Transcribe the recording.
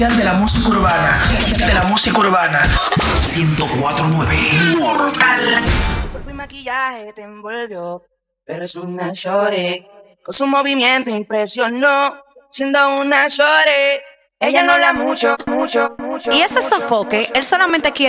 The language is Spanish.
De la música urbana. De la música urbana. 104.9 Mortal. Cuerpo y maquillaje te envolvió, pero es una shorty. Con su movimiento impresionó, siendo una shorty. Ella no la mucho. Y ese sofoque, él solamente quiere